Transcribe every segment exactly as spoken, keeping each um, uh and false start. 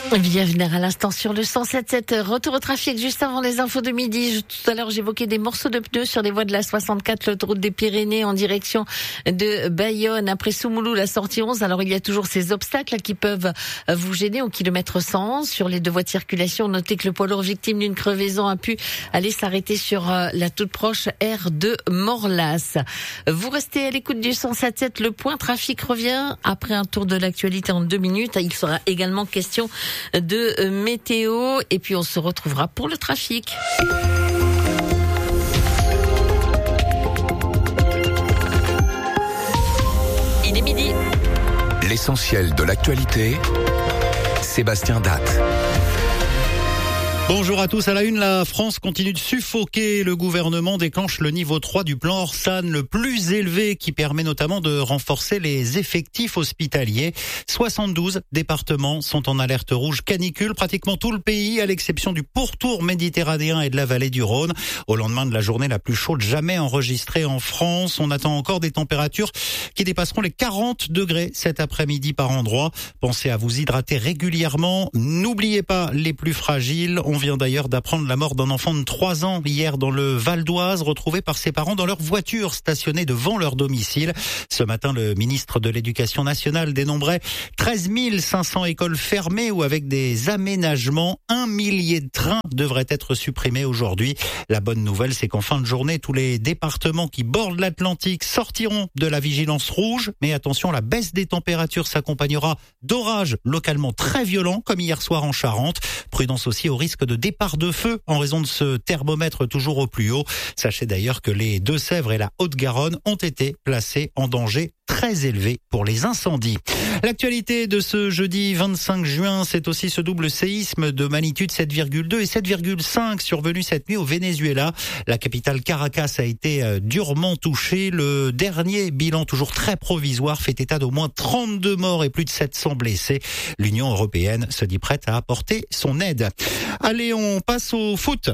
Bienvenue à l'instant sur le cent sept sept. Retour au trafic juste avant les infos de midi. Tout à l'heure, j'évoquais des morceaux de pneus sur les voies de la soixante-quatre, l'autoroute des Pyrénées en direction de Bayonne. Après Soumoulou, la sortie onze. Alors, il y a toujours ces obstacles qui peuvent vous gêner au kilomètre cent onze. Sur les deux voies de circulation, notez que le poids lourd victime d'une crevaison a pu aller s'arrêter sur la toute proche R de Morlas. Vous restez à l'écoute du cent sept sept. Le point trafic revient après un tour de l'actualité en deux minutes. Il sera également question de météo et puis on se retrouvera pour le trafic. Il est midi. L'essentiel de l'actualité, Sébastien Datte. Bonjour à tous. À la une, la France continue de suffoquer. Le gouvernement déclenche le niveau trois du plan Orsan, le plus élevé, qui permet notamment de renforcer les effectifs hospitaliers. soixante-douze départements sont en alerte rouge canicule. Pratiquement tout le pays, à l'exception du pourtour méditerranéen et de la vallée du Rhône. Au lendemain de la journée la plus chaude jamais enregistrée en France, on attend encore des températures qui dépasseront les quarante degrés cet après-midi par endroit. Pensez à vous hydrater régulièrement. N'oubliez pas les plus fragiles. On On vient d'ailleurs d'apprendre la mort d'un enfant de trois ans hier dans le Val d'Oise, retrouvé par ses parents dans leur voiture stationnée devant leur domicile. Ce matin, le ministre de l'Éducation nationale dénombrait treize mille cinq cents écoles fermées ou avec des aménagements. Un millier de trains devraient être supprimés aujourd'hui. La bonne nouvelle, c'est qu'en fin de journée, tous les départements qui bordent l'Atlantique sortiront de la vigilance rouge. Mais attention, la baisse des températures s'accompagnera d'orages localement très violents, comme hier soir en Charente. Prudence aussi au risque de départ de feu en raison de ce thermomètre toujours au plus haut. Sachez d'ailleurs que les Deux-Sèvres et la Haute-Garonne ont été placés en danger très élevé pour les incendies. L'actualité de ce jeudi vingt-cinq juin, c'est aussi ce double séisme de magnitude sept virgule deux et sept virgule cinq survenu cette nuit au Venezuela. La capitale Caracas a été durement touchée. Le dernier bilan, toujours très provisoire, fait état d'au moins trente-deux morts et plus de sept cents blessés. L'Union européenne se dit prête à apporter son aide. Allez, on passe au foot.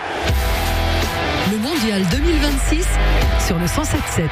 Le mondial deux mille vingt-six sur le cent sept sept.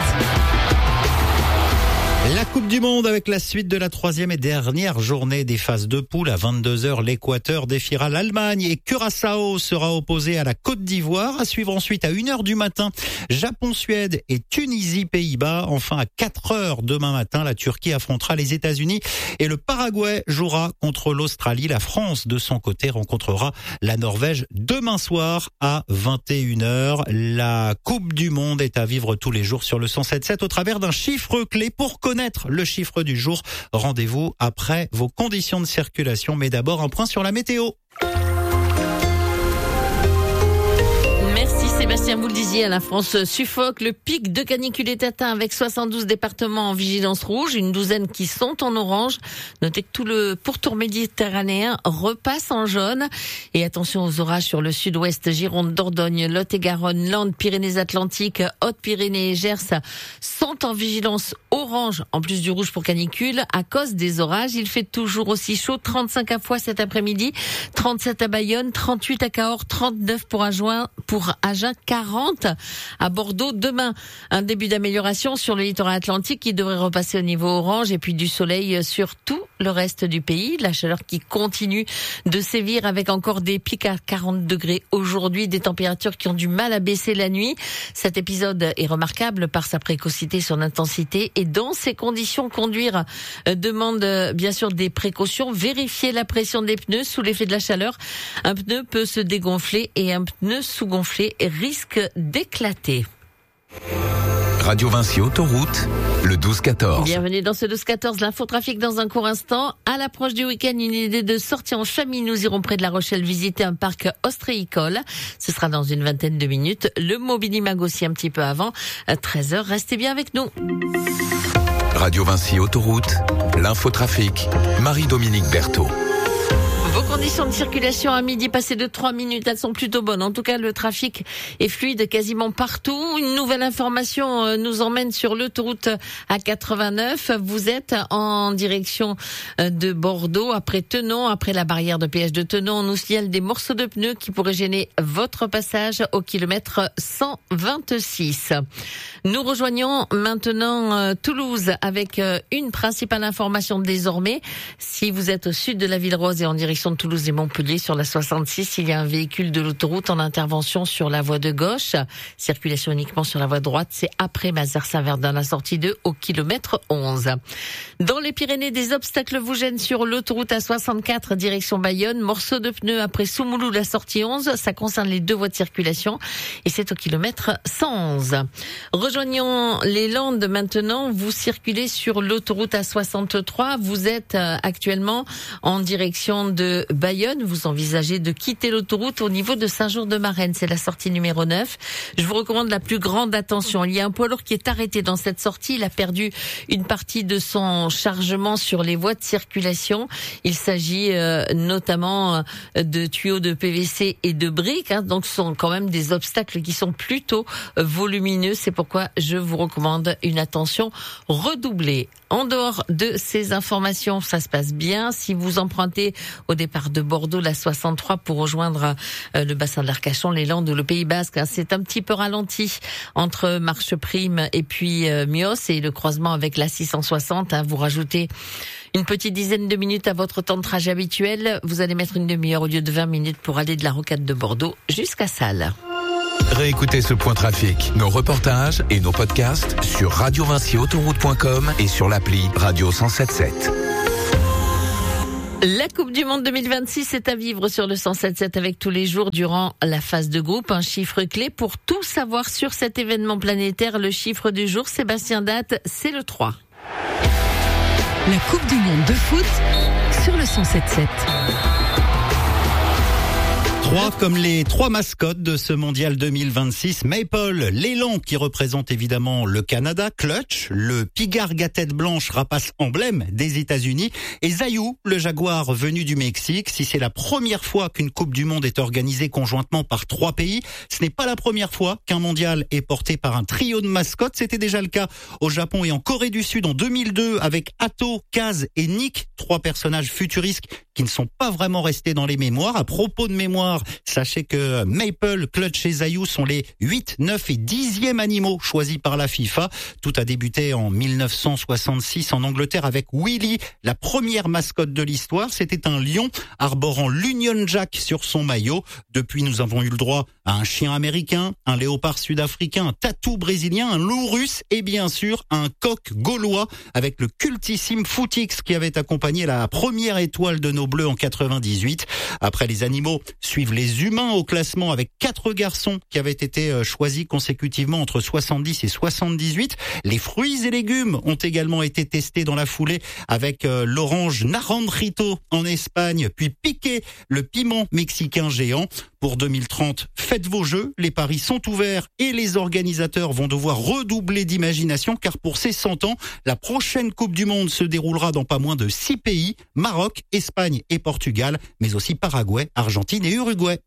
La Coupe du Monde avec la suite de la troisième et dernière journée des phases de poule. À vingt-deux heures, l'Équateur défiera l'Allemagne et Curaçao sera opposé à la Côte d'Ivoire. À suivre ensuite à une heure du matin, Japon-Suède et Tunisie-Pays-Bas. Enfin à quatre heures demain matin, la Turquie affrontera les États-Unis et le Paraguay jouera contre l'Australie. La France, de son côté, rencontrera la Norvège demain soir à vingt et une heures. La Coupe du Monde est à vivre tous les jours sur le cent sept sept au travers d'un chiffre clé. Pour connaître le chiffre du jour, rendez-vous après vos conditions de circulation. Mais d'abord, un point sur la météo. Sébastien, vous le disiez, la France suffoque. Le pic de canicule est atteint avec soixante-douze départements en vigilance rouge, une douzaine qui sont en orange. Notez que tout le pourtour méditerranéen repasse en jaune. Et attention aux orages sur le sud-ouest, Gironde, Dordogne, Lot-et-Garonne, Landes, Pyrénées-Atlantiques, Hautes-Pyrénées et Gers sont en vigilance orange, en plus du rouge pour canicule, à cause des orages. Il fait toujours aussi chaud, trente-cinq à Foix cet après-midi, trente-sept à Bayonne, trente-huit à Cahors, trente-neuf pour Agen, pour Agen, quarante à Bordeaux. Demain, un début d'amélioration sur le littoral atlantique qui devrait repasser au niveau orange et puis du soleil sur tout le reste du pays. La chaleur qui continue de sévir avec encore des pics à quarante degrés aujourd'hui, des températures qui ont du mal à baisser la nuit. Cet épisode est remarquable par sa précocité, son intensité et dans ces conditions, conduire demande bien sûr des précautions. Vérifier la pression des pneus sous l'effet de la chaleur. Un pneu peut se dégonfler et un pneu sous-gonflé risque d'éclater. Radio Vinci Autoroute, le douze quatorze. Bienvenue dans ce douze quatorze, l'infotrafic dans un court instant. À l'approche du week-end, une idée de sortie en famille. Nous irons près de La Rochelle visiter un parc ostréicole. Ce sera dans une vingtaine de minutes. Le Mobilimag aussi un petit peu avant. À treize heures, restez bien avec nous. Radio Vinci Autoroute, l'infotrafic, Marie-Dominique Berthaud. Vos conditions de circulation à midi passées de trois minutes, elles sont plutôt bonnes. En tout cas, le trafic est fluide quasiment partout. Une nouvelle information nous emmène sur l'autoroute A quatre-vingt-neuf. Vous êtes en direction de Bordeaux, après Tenon, après la barrière de péage de Tenon. On nous signale des morceaux de pneus qui pourraient gêner votre passage au kilomètre cent vingt-six. Nous rejoignons maintenant Toulouse avec une principale information désormais. Si vous êtes au sud de la Ville Rose et en direction direction de Toulouse et Montpellier sur la soixante-six. Il y a un véhicule de l'autoroute en intervention sur la voie de gauche. Circulation uniquement sur la voie droite. C'est après Mazères-Saint-Verdun, la sortie deux au kilomètre onze. Dans les Pyrénées, des obstacles vous gênent sur l'autoroute A soixante-quatre direction Bayonne. Morceau de pneu après Soumoulou, la sortie onze. Ça concerne les deux voies de circulation et c'est au kilomètre cent onze. Rejoignons les Landes maintenant. Vous circulez sur l'autoroute A soixante-trois. Vous êtes actuellement en direction de Bayonne. Vous envisagez de quitter l'autoroute au niveau de Saint-Jour-de-Marennes. C'est la sortie numéro neuf. Je vous recommande la plus grande attention. Il y a un poids lourd qui est arrêté dans cette sortie. Il a perdu une partie de son chargement sur les voies de circulation. Il s'agit euh, notamment de tuyaux de P V C et de briques. Hein, donc ce sont quand même des obstacles qui sont plutôt volumineux. C'est pourquoi je vous recommande une attention redoublée. En dehors de ces informations, ça se passe bien. Si vous empruntez au départ de Bordeaux la soixante-trois pour rejoindre euh, le bassin de l'Arcachon, les Landes ou le Pays Basque, hein, c'est un petit peu ralenti entre Marcheprime et puis euh, Mios et le croisement avec la six cent soixante. Hein, vous rajoutez une petite dizaine de minutes à votre temps de trajet habituel. Vous allez mettre une demi-heure au lieu de vingt minutes pour aller de la rocade de Bordeaux jusqu'à Salles. Réécoutez ce point trafic, nos reportages et nos podcasts sur radio vinci autoroute point com et sur l'appli Radio cent sept sept. La Coupe du Monde deux mille vingt-six est à vivre sur le cent sept sept avec tous les jours durant la phase de groupe. Un chiffre clé pour tout savoir sur cet événement planétaire. Le chiffre du jour, Sébastien Date, c'est le trois. La Coupe du Monde de foot sur le cent sept sept. Trois comme les trois mascottes de ce mondial deux mille vingt-six. Maple, l'élan qui représente évidemment le Canada. Clutch, le pigargue à tête blanche, rapace emblème des États-Unis. Et Zayou, le jaguar venu du Mexique. Si c'est la première fois qu'une Coupe du Monde est organisée conjointement par trois pays, ce n'est pas la première fois qu'un mondial est porté par un trio de mascottes. C'était déjà le cas au Japon et en Corée du Sud en deux mille deux avec Atto, Kaz et Nick. Trois personnages futuristes qui ne sont pas vraiment restés dans les mémoires. À propos de mémoire, sachez que Maple, Clutch et Zayou sont les huit, neuf et dixième animaux choisis par la FIFA. Tout a débuté en mille neuf cent soixante-six en Angleterre avec Willy, la première mascotte de l'histoire. C'était un lion arborant l'Union Jack sur son maillot. Depuis, nous avons eu le droit à un chien américain, un léopard sud-africain, un tatou brésilien, un loup russe et bien sûr un coq gaulois avec le cultissime Footix qui avait accompagné la première étoile de nos Bleus en quatre-vingt-dix-huit. Après les animaux, suivent les humains au classement avec quatre garçons qui avaient été choisis consécutivement entre soixante-dix et soixante-dix-huit. Les fruits et légumes ont également été testés dans la foulée avec l'orange Naranjito en Espagne, puis Piqué, le piment mexicain géant. Pour deux mille trente, faites vos jeux, les paris sont ouverts et les organisateurs vont devoir redoubler d'imagination car pour ces cent ans, la prochaine Coupe du Monde se déroulera dans pas moins de six pays, Maroc, Espagne et Portugal, mais aussi Paraguay, Argentine et Uruguay.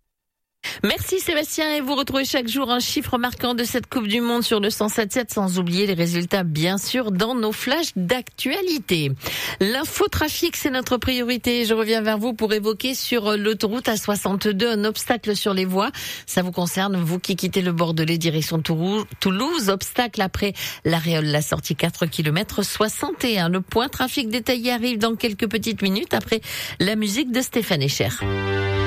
Merci Sébastien et vous retrouvez chaque jour un chiffre marquant de cette Coupe du Monde sur le cent sept sept sans oublier les résultats bien sûr dans nos flashs d'actualité. L'infotrafic c'est notre priorité. Je reviens vers vous pour évoquer sur l'autoroute A soixante-deux un obstacle sur les voies. Ça vous concerne vous qui quittez le Bordelais direction Toulouse. Obstacle après l'Aréole, la sortie quatre kilomètres soixante et un. Le point trafic détaillé arrive dans quelques petites minutes après la musique de Stéphane Echer.